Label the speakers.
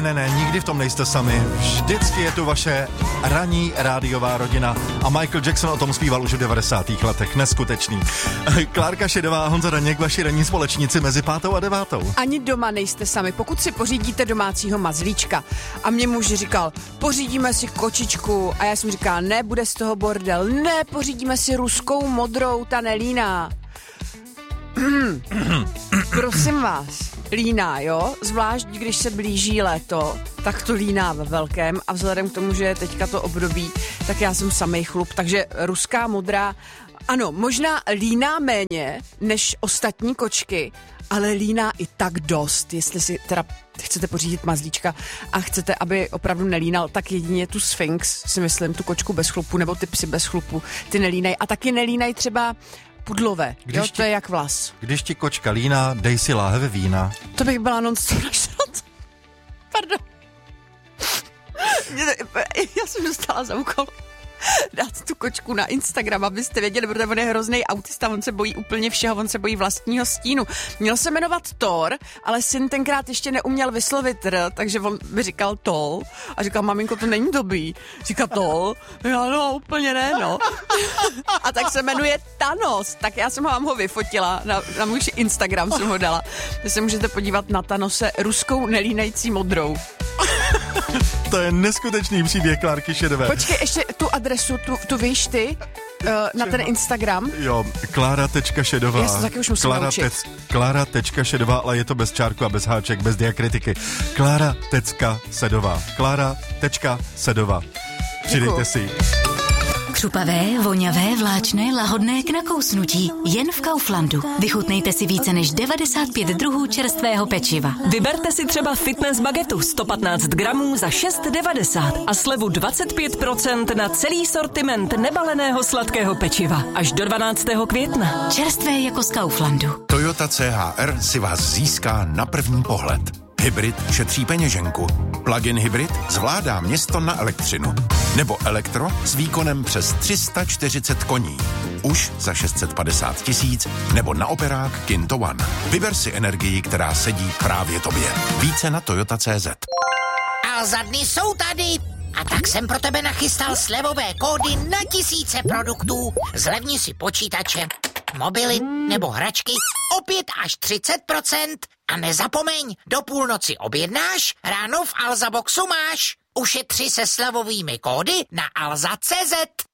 Speaker 1: Ne, nikdy v tom nejste sami. Vždycky je tu vaše ranní rádiová rodina a Michael Jackson o tom zpíval už v 90. letech. Neskutečný. Klárka Šedová a Honza Daněk, vaši ranní společníci mezi 5. a 9.
Speaker 2: Ani doma nejste sami, pokud si pořídíte domácího mazlíčka. A mě muž říkal, pořídíme si kočičku. A já jsem říkal, ne, bude z toho bordel. Ne, pořídíme si ruskou modrou, ta nelíná. Prosím vás, líná, jo? Zvlášť, když se blíží léto, tak to líná ve velkém a vzhledem k tomu, že je teďka to období, tak já jsem samej chlup, takže ruská modrá, ano, možná líná méně než ostatní kočky, ale líná i tak dost, jestli si teda chcete pořídit mazlíčka a chcete, aby opravdu nelínal, tak jedině tu Sphinx, si myslím, tu kočku bez chlupu, nebo ty psy bez chlupu, ty nelínají a taky nelínají třeba pudlové, jo, to je jak vlas.
Speaker 1: Když ti kočka líná, dej si láhev vína.
Speaker 2: To bych byla non-stop našrat. Pardon. Já jsem dostala za úkol dát tu kočku na Instagram, abyste věděli, protože on je hrozný autista, on se bojí úplně všeho, on se bojí vlastního stínu. Měl se jmenovat Thor, ale syn tenkrát ještě neuměl vyslovit R, takže on by říkal Tol a říkal, maminko, to není dobrý. Říká Tol? Já no, úplně ne, no. A tak se jmenuje Thanos, tak já jsem vám ho vyfotila, na můj Instagram jsem ho dala. Vy se můžete podívat na Thanose ruskou nelínající modrou.
Speaker 1: To je neskutečný příběh Klárky Šedové.
Speaker 2: Počkej, ještě tu adresu, tu víš ty, na ten Instagram?
Speaker 1: Jo, Klára.Šedová.
Speaker 2: Já se taky už musím naučit.
Speaker 1: Klára.Šedová, ale je to bez čárku a bez háček, bez diakritiky. Klára.Sedová. Klára.Sedová. Přidejte si.
Speaker 3: Křupavé, voňavé, vláčné, lahodné k nakousnutí. Jen v Kauflandu. Vychutnejte si více než 95 druhů čerstvého pečiva.
Speaker 4: Vyberte si třeba fitness bagetu 115 gramů za 6,90 a slevu 25% na celý sortiment nebaleného sladkého pečiva. Až do 12. května.
Speaker 3: Čerstvé jako z Kauflandu.
Speaker 5: Toyota CHR si vás získá na první pohled. Hybrid šetří peněženku. Plug-in hybrid zvládá město na elektřinu. Nebo elektro s výkonem přes 340 koní. Už za 650 000 nebo na operák Kinto One. Vyber si energii, která sedí právě tobě. Více na Toyota.cz.
Speaker 6: A za dny jsou tady. A tak jsem pro tebe nachystal slevové kódy na tisíce produktů. Zlevni si počítače, mobily nebo hračky o 5 až 30%. A nezapomeň, do půlnoci objednáš, ráno v Alza Boxu máš. Ušetři se slevovými kódy na alza.cz.